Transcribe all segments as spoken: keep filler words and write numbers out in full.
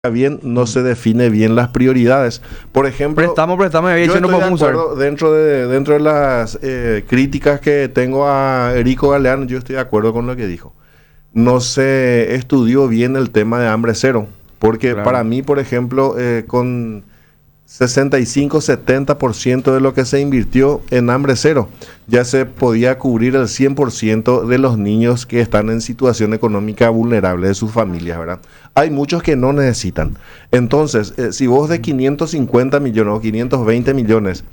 bien, no se define bien las prioridades. Por ejemplo, Prestamos, prestamos, había yo dicho no estoy de podemos usar. acuerdo dentro de, dentro de las eh, críticas que tengo a Erico Galeano, yo estoy de acuerdo con lo que dijo. No se estudió bien el tema de hambre cero, porque Claro. para mí, por ejemplo, eh, con sesenta y cinco a setenta por ciento de lo que se invirtió en hambre cero, ya se podía cubrir el cien por ciento de los niños que están en situación económica vulnerable de sus familias, ¿verdad? Hay muchos que no necesitan. Entonces, eh, si vos de quinientos cincuenta millones o quinientos veinte millones,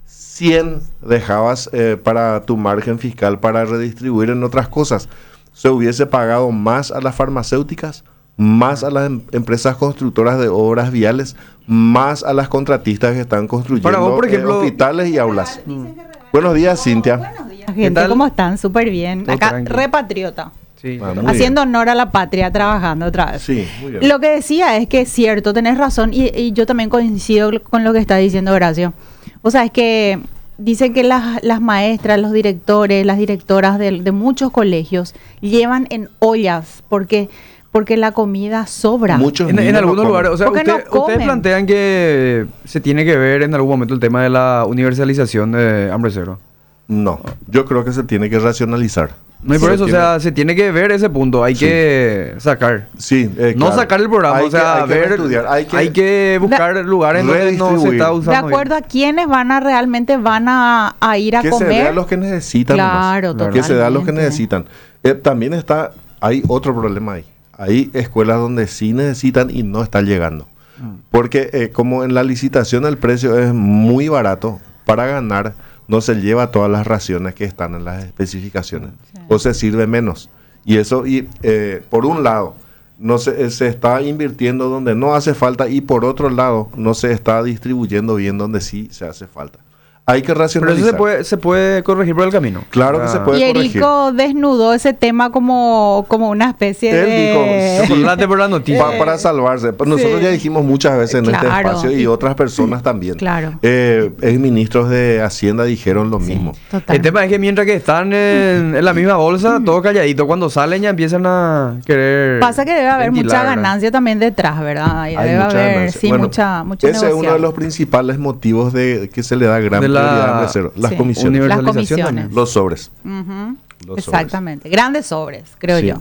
cien dejabas eh, para tu margen fiscal para redistribuir en otras cosas, se hubiese pagado más a las farmacéuticas, más a las em- empresas constructoras de obras viales, más a las contratistas que están construyendo Para vos, por eh, ejemplo- hospitales y aulas. Buenos días, Cintia. Buenos días, ¿Qué gente. tal? ¿Cómo están? Súper bien. Todo Acá, tranqui. repatriota. Sí, Ah, total. muy Haciendo honor a la patria, trabajando otra vez. Sí, muy bien. Lo que decía es que es cierto, tenés razón, y, y yo también coincido con lo que está diciendo Horacio. O sea, es que dicen que las, las maestras, los directores, las directoras de, de muchos colegios llevan en ollas porque, porque la comida sobra. Muchos En, en niños no algunos comen. lugares, o sea, Porque no usted- ustedes comen. plantean que se tiene que ver en algún momento el tema de la universalización de hambre cero. No, yo creo que se tiene que racionalizar. No, y por Se eso, o tiene- sea, se tiene que ver ese punto, hay Sí. que sacar. Sí, eh, No claro. sacar el programa, Hay o sea, que- hay que ver, estudiar, hay que- hay que buscar lugares donde no se redistribuir. está De usando acuerdo a quiénes van a realmente van a, a ir a que se comer. dé a los que necesitan. Claro, nomás. Que se dé a los que totalmente. necesitan. Eh, también está, hay otro problema ahí. Hay escuelas donde sí necesitan y no está llegando. Porque eh, como en la licitación el precio es muy barato, para ganar no se lleva todas las raciones que están en las especificaciones. Sí. O se sirve menos. Y eso, y eh, por un lado, no se, eh, se está invirtiendo donde no hace falta y por otro lado, no se está distribuyendo bien donde sí se hace falta. Hay que Pero racionalizar. eso se puede, se puede corregir por el camino. Claro que se puede. Y corregir. Erico desnudó ese tema como, como una especie Él de... dijo, sí, Chocolate por la noticia. Pa- para salvarse. Pues nosotros Sí. ya dijimos muchas veces en este Claro. espacio y otras personas también. Claro. Eh, ex ministros de Hacienda dijeron lo Sí, mismo. total. El tema es que mientras que están en, en la misma bolsa, todo calladito, cuando salen ya empiezan a querer. Pasa que debe haber mucha ventilar, ¿verdad? ganancia también detrás, ¿verdad? Y Hay debe mucha haber, ganancia. sí, Bueno, mucha, mucho ese es uno de negociado. los principales motivos de que se le da gran De la- prioridad a hambre cero. Las Sí. comisiones. Las Universalización comisiones. también. Los sobres. Ujú. Los Exactamente. Grandes sobres, creo Sí. yo.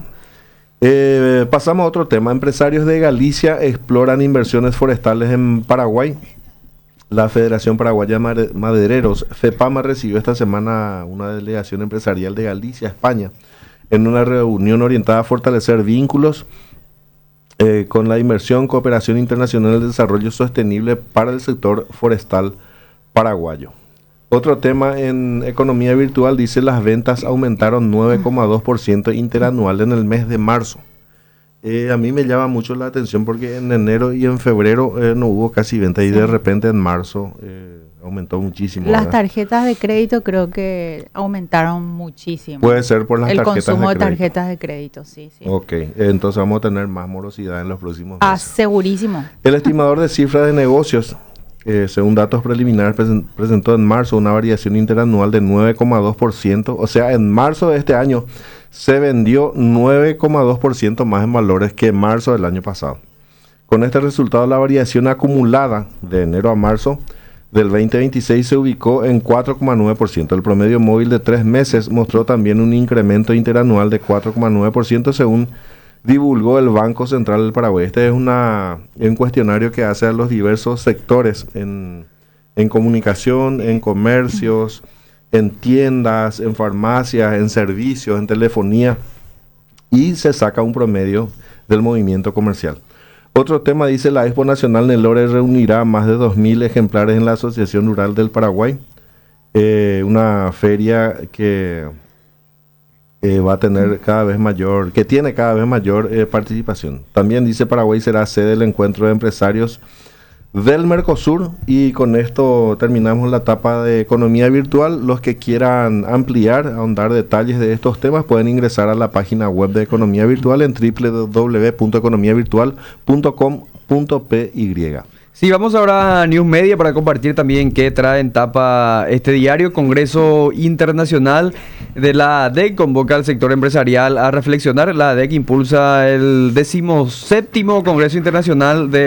Eh, pasamos a otro tema. Empresarios de Galicia exploran inversiones forestales en Paraguay. La Federación Paraguaya de Mare- Madereros, FEPAMA, recibió esta semana una delegación empresarial de Galicia, España, en una reunión orientada a fortalecer vínculos eh, con la inversión, cooperación internacional de desarrollo sostenible para el sector forestal paraguayo. Otro tema en economía virtual dice las ventas aumentaron nueve coma dos por ciento interanual en el mes de marzo. Eh, a mí me llama mucho la atención porque en enero y en febrero eh, no hubo casi venta y de repente en marzo eh, aumentó muchísimo. Las ¿verdad? tarjetas de crédito creo que aumentaron muchísimo. Puede ser por las El tarjetas consumo de de, crédito. tarjetas de crédito, sí, sí. Ok, entonces vamos a tener más morosidad en los próximos Ah, meses. segurísimo. El estimador de cifras de negocios, eh, según datos preliminares, presen- presentó en marzo una variación interanual de nueve coma dos por ciento. O sea, en marzo de este año se vendió nueve coma dos por ciento más en valores que en marzo del año pasado. Con este resultado, la variación acumulada de enero a marzo del veinte veintiséis se ubicó en cuatro coma nueve por ciento. El promedio móvil de tres meses mostró también un incremento interanual de cuatro coma nueve por ciento según divulgó el Banco Central del Paraguay. Este es una, un cuestionario que hace a los diversos sectores en, en comunicación, en comercios, en tiendas, en farmacias, en servicios, en telefonía, y se saca un promedio del movimiento comercial. Otro tema dice la Expo Nacional Nelore reunirá más de dos mil ejemplares en la Asociación Rural del Paraguay, eh, una feria que eh, va a tener cada vez mayor, que tiene cada vez mayor eh, participación. También dice Paraguay será sede del encuentro de empresarios del Mercosur, y con esto terminamos la etapa de economía virtual. Los que quieran ampliar, ahondar detalles de estos temas pueden ingresar a la página web de economía virtual en doble u doble u doble u punto economía virtual punto com punto p y. Sí, vamos ahora a News Media para compartir también qué trae en tapa este diario. Congreso Internacional de la A D E C convoca al sector empresarial a reflexionar. La A D E C impulsa el decimoséptimo Congreso Internacional de